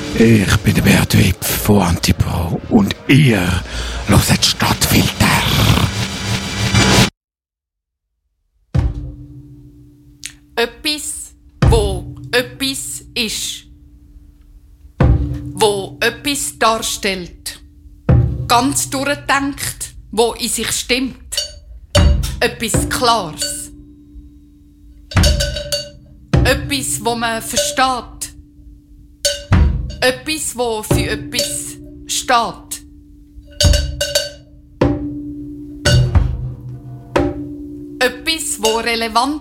Ich bin der Bert Wipf von Antipro und ihr hört Stadtfilter. Etwas, wo etwas ist. Wo etwas darstellt. Ganz durchdenkt, wo in sich stimmt. Etwas Klares. Etwas, wo man versteht. Etwas, wo für etwas steht. Etwas, wo relevant